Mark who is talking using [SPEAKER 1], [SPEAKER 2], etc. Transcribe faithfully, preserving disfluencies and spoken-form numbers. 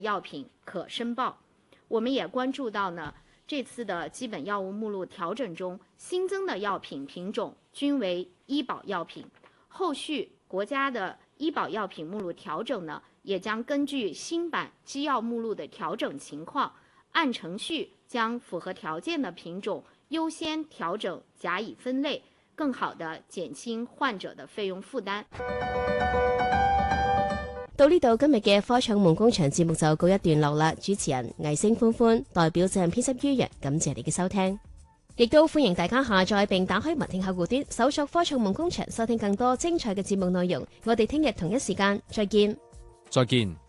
[SPEAKER 1] 药品可申報。我們也關注到呢，這次的基本藥物目錄調整中新增的藥品品種均為醫保藥品，後續國家的醫保藥品目錄調整呢，也將根據新版基藥目錄的調整情況，按程序將符合條件的品種優先調整甲乙分類，更好地減輕患者的費用負擔。
[SPEAKER 2] 到呢度，今日嘅科創夢工場節目就告一段落啦。主持人魏星歡歡代表責任編輯于洋，感謝你嘅收聽，亦都歡迎大家下載並打開文聽客戶端，搜索科創夢工場，收聽更多精彩嘅節目內容。我哋聽日同一時間再見。
[SPEAKER 3] 再見。